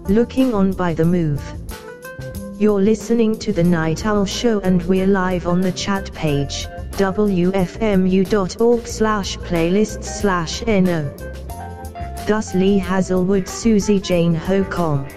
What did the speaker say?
Looking on by the move. You're listening to the Night Owl Show and we're live on the chat page, wfmu.org/playlists/no. Gus Lee Hazelwood Susie Jane Hocom.